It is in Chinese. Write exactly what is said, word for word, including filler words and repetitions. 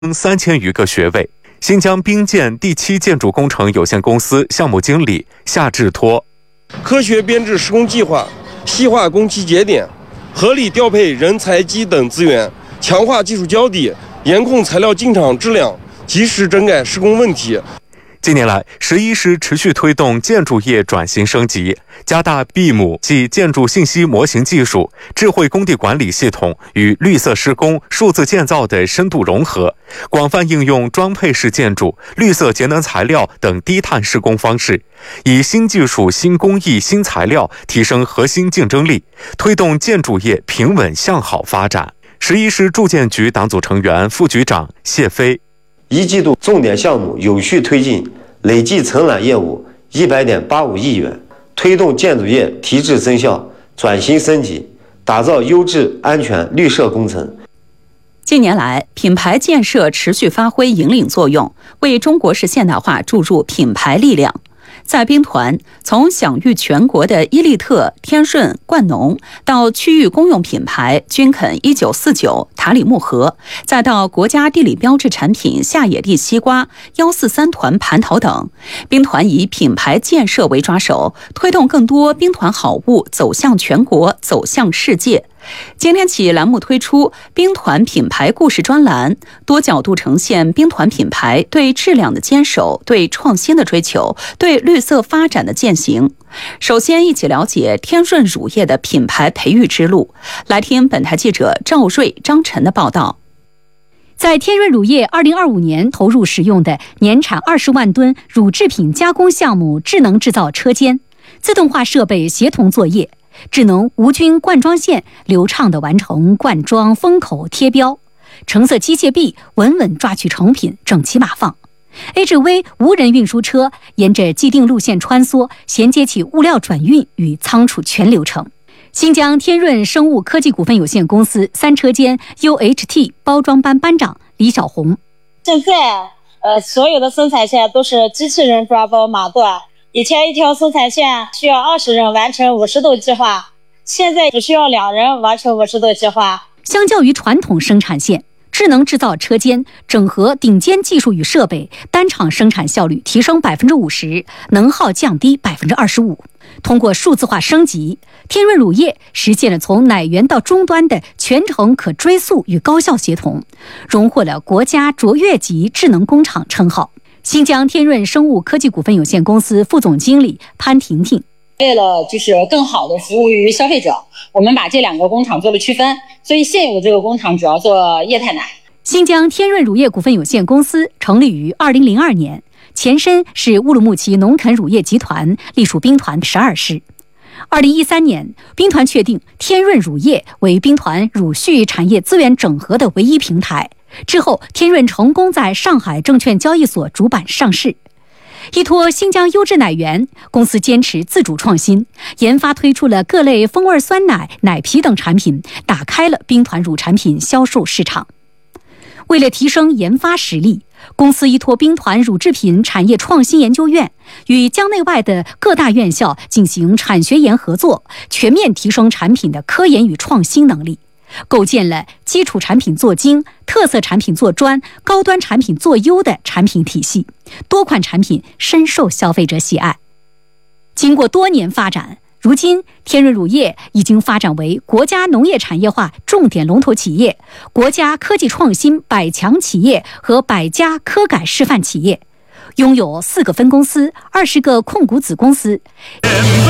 三千余个学位。新疆兵建第七建筑工程有限公司项目经理夏志托： 科学编制施工计划，细化工期节点，合理调配人才机等资源，强化技术交底，严控材料进场质量，及时整改施工问题。 近年来，十一师持续推动建筑业转型升级，加大 B I M 即建筑信息模型技术、智慧工地管理系统与绿色施工、数字建造的深度融合，广泛应用装配式建筑、绿色节能材料等低碳施工方式，以新技术、新工艺、新材料提升核心竞争力，推动建筑业平稳向好发展。十一师住建局党组成员、副局长谢飞： 一季度重点项目有序推进，累计承揽业务一百点八五亿元，推动建筑业提质增效、转型升级，打造优质、安全、绿色工程。 近年来，品牌建设持续发挥引领作用，为中国式现代化注入品牌力量。在兵团，从享誉全国的伊利特、天顺、冠农，到区域公用品牌君肯一九四九、塔里木盒，再到国家地理标志产品夏野地西瓜、幺四三团蟠桃等，兵团以品牌建设为抓手，推动更多兵团好物走向全国、走向世界。今天起，栏目推出兵团品牌故事专栏，多角度呈现兵团品牌对质量的坚守、对创新的追求、对绿色发展的践行。首先，一起了解天润乳业的品牌培育之路。来听本台记者赵瑞、张晨的报道。 在天润乳业二零二五年投入使用的年产二十万吨乳制品加工项目智能制造车间，自动化设备协同作业，智能无菌灌装线流畅地完成灌装、封口、贴标，橙色机械臂稳稳抓取成品，整齐码放。H V 无人运输车沿着既定路线穿梭，衔接起物料转运与仓储全流程。新疆天润生物科技股份有限公司三车间 U H T 包装班班长李小红： 现在呃，所有的生产线都是机器人抓包码断，以前一条生产线需要二十人完成五十度计划，现在只需要两人完成五十度计划。 相较于传统生产线，智能制造车间整合顶尖技术与设备，单场生产效率提升百分之五十，能耗降低百分之二十五。通过数字化升级，天润乳业实现了从奶源到终端的全程可追溯与高效协同，荣获了国家卓越级智能工厂称号。新疆天润生物科技股份有限公司副总经理潘婷婷： 为了就是更好的服务于消费者，我们把这两个工厂做了区分，所以现有的这个工厂主要做液态奶。 新疆天润乳业股份有限公司成立于二零零二年，前身是乌鲁木齐农垦乳业集团，隶属兵团十二师。二零一三年，兵团确定天润乳业为兵团乳畜产业资源整合的唯一平台。之后，天润成功在上海证券交易所主板上市。依托新疆优质奶源，公司坚持自主创新，研发推出了各类风味酸奶、奶皮等产品，打开了兵团乳产品销售市场。为了提升研发实力，公司依托兵团乳制品产业创新研究院，与疆内外的各大院校进行产学研合作，全面提升产品的科研与创新能力，构建了基础产品做精、特色产品做专、高端产品做优的产品体系，多款产品深受消费者喜爱。经过多年发展，如今天润乳业已经发展为国家农业产业化重点龙头企业、国家科技创新百强企业和百家科改示范企业，拥有四个分公司、二十个控股子公司。